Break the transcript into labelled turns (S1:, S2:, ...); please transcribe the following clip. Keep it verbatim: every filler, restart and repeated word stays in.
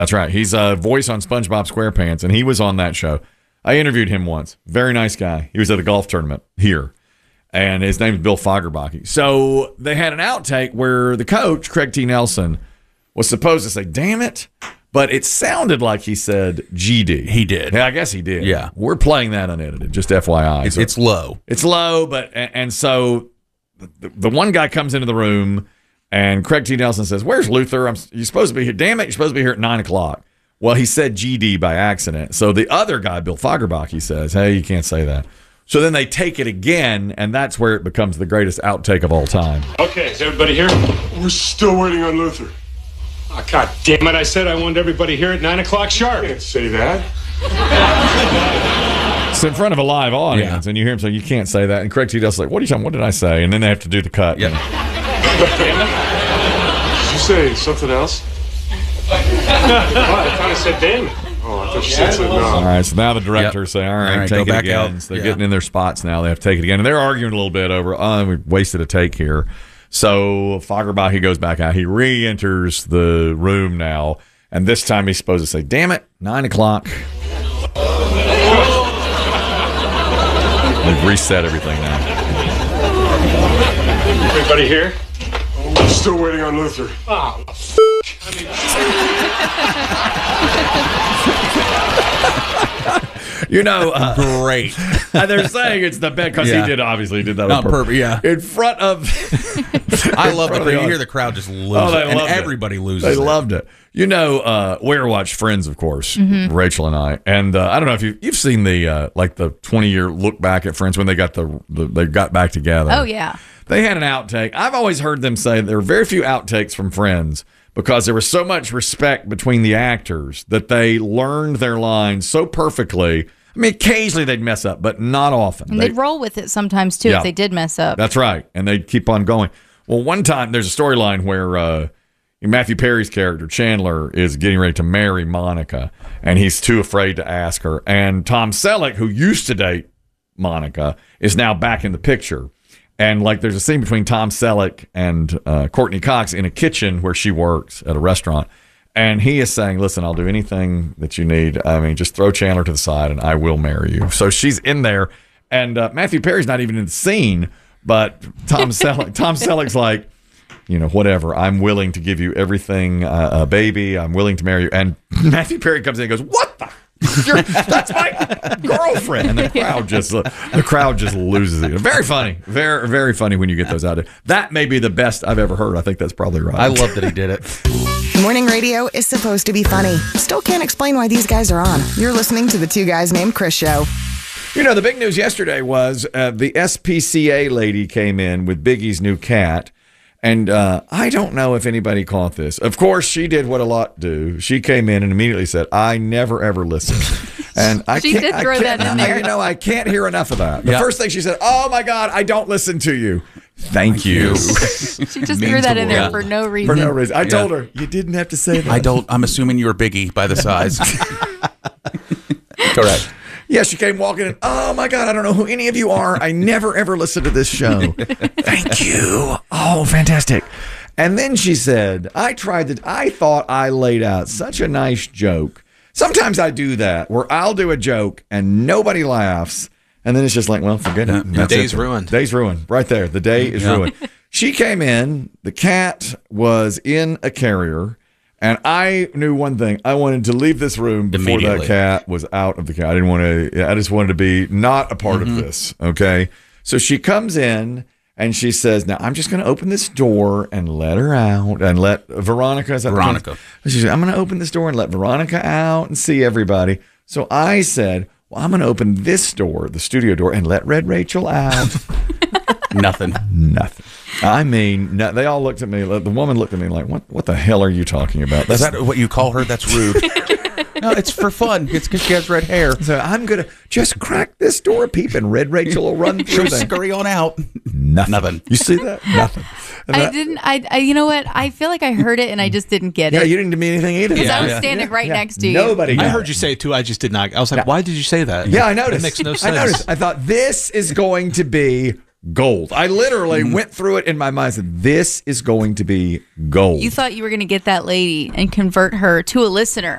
S1: That's right. He's a voice on SpongeBob SquarePants, and he was on that show. I interviewed him once. Very nice guy. He was at a golf tournament here, and his name is Bill Fagerbakke. So they had an outtake where the coach, Craig T. Nelson, was supposed to say, damn it, but it sounded like he said G D.
S2: He did.
S1: Yeah, I guess he did.
S2: Yeah.
S1: We're playing that unedited, just F Y I.
S2: It's,
S1: So
S2: it's low.
S1: It's low, but and, and so the, the one guy comes into the room, and Craig T. Nelson says, where's Luther? I'm, you're supposed to be here. Damn it, you're supposed to be here at nine o'clock. Well, he said G D by accident. So the other guy, Bill Fagerbakke, says, hey, you can't say that. So then they take it again, and that's where it becomes the greatest outtake of all time.
S3: Okay, is everybody here?
S4: We're still waiting on Luther.
S3: Oh, God damn it, I said I wanted everybody here at nine o'clock sharp.
S4: You can't say that.
S1: It's in front of a live audience, yeah. and you hear him say, you can't say that. And Craig T. Nelson's like, what are you talking? What did I say? And then they have to do the cut.
S2: Yep.
S4: Did you say something else?
S3: Oh, I thought I said damn it.
S4: Oh, I thought you said something else.
S1: All right, so now the directors
S2: Yep.
S1: say, all right,
S2: all right
S1: take
S2: go
S1: it
S2: back
S1: again.
S2: out.
S1: So they're
S2: Yeah.
S1: getting in their spots now. They have to take it again. And they're arguing a little bit over, oh, we wasted a take here. So Fagerbakke goes back out. He re-enters the room now. And this time he's supposed to say, damn it, nine o'clock. They've reset everything now.
S3: Everybody here?
S4: We're still waiting on Luther.
S3: Oh, f- I mean,
S1: You know, uh,
S2: Great.
S1: and they're saying it's the best because
S2: Yeah.
S1: he did obviously did that on
S2: Not
S1: purpose.
S2: purpose, yeah.
S1: In front of,
S2: I love
S1: in front
S2: it.
S1: of
S2: You
S1: the
S2: hear the crowd just lose
S1: Oh, they
S2: it, and
S1: loved it.
S2: everybody loses
S1: They
S2: it.
S1: loved it. You know, uh, we watched Friends, of course, Rachel and I, and uh, I don't know if you you've seen the uh, like the twenty year look back at Friends when they got the, the they got back together.
S5: Oh, yeah.
S1: They had an outtake. I've always heard them say there are very few outtakes from Friends because there was so much respect between the actors that they learned their lines so perfectly. I mean, occasionally they'd mess up, but not often.
S5: And
S1: They-
S5: they'd roll with it sometimes, too,
S1: Yeah.
S5: if they did mess up.
S1: That's right. And they'd keep on going. Well, one time there's a storyline where uh, Matthew Perry's character, Chandler, is getting ready to marry Monica, and he's too afraid to ask her. And Tom Selleck, who used to date Monica, is now back in the picture. And like there's a scene between Tom Selleck and uh, Courtney Cox in a kitchen where she works at a restaurant. And he is saying, listen, I'll do anything that you need. I mean, just throw Chandler to the side and I will marry you. So she's in there. And uh, Matthew Perry's not even in the scene, but Tom Selleck, Tom Selleck's like, you know, whatever. I'm willing to give you everything, uh, uh, baby. I'm willing to marry you. And Matthew Perry comes in and goes, what the? You're, that's my girlfriend. And the crowd just uh, the crowd just loses it. Very funny. Very, very funny when you get those out there. That may be the best I've ever heard. I think that's probably right.
S2: I love that he did it.
S6: Morning radio is supposed to be funny. Still can't explain why these guys are on. You're listening to the Two Guys Named Chris show.
S1: You know, the big news yesterday was uh, the S P C A lady came in with Biggie's new cat. And uh, I don't know if anybody caught this. Of course, she did what a lot do. She came in and immediately said, I never, ever listen. And I
S5: She
S1: can't,
S5: did throw
S1: I can't,
S5: that in there.
S1: You know, I can't hear enough of that. The
S2: Yeah.
S1: first thing she said, oh, my God, I don't listen to you. Thank you.
S5: She just
S2: Means
S5: threw that
S2: the
S5: in there
S2: world.
S5: for no reason.
S1: For no reason. I told her, you didn't have to say that.
S2: I don't. I'm assuming you were Biggie by the size. Correct.
S1: Yeah, she came walking in. Oh, my God, I don't know who any of you are. I never, ever listen to this show. Thank you. Oh, fantastic. And then she said, I tried to, I thought I laid out such a nice joke. Sometimes I do that where I'll do a joke and nobody laughs. And then it's just like, well, forget it.
S2: Yeah.
S1: That's
S7: Day's
S1: it.
S7: ruined.
S1: Day's ruined. Right there. The day is
S2: Yeah.
S1: ruined. She came in. The cat was in a carrier. And I knew one thing. I wanted to leave this room before that
S2: Immediately.
S1: cat was out of the cat. I didn't want to, I just wanted to be not a part of this. Okay. So she comes in and she says, now I'm just going to open this door and let her out and let Veronica. Is that
S2: Veronica.
S1: She said, I'm going to open this door and let Veronica out and see everybody. So I said, well, I'm going to open this door, the studio door, and let Red Rachel out.
S2: Nothing.
S1: Nothing. I mean, no, they all looked at me. The woman looked at me like, "What? What the hell are you talking about?"
S2: Is
S1: That's
S2: that what you call her? That's rude. No, it's for fun. It's because she has red hair.
S1: so I'm gonna just crack this door a peep, and Red Rachel will run through
S2: She'll
S1: there.
S2: scurry on out.
S1: Nothing.
S2: Nothing.
S1: You see that? Nothing. And
S5: I
S1: that-
S5: didn't. I, I. You know what? I feel like I heard it and I just didn't get
S1: Yeah,
S5: it.
S1: you didn't mean anything either.
S5: Because I
S7: Yeah,
S5: was
S7: yeah.
S5: standing right
S1: Yeah.
S5: next to you.
S1: Nobody.
S7: I
S1: got
S7: heard
S1: it.
S7: you say it too. I just did not. I was like, why did you say that?
S1: Yeah, I noticed.
S7: It makes no
S1: I
S7: sense.
S1: noticed. I thought this is going to be gold. I literally went through it in my mind and said, this is going to be gold.
S5: You thought you were going to get that lady and convert her to a listener.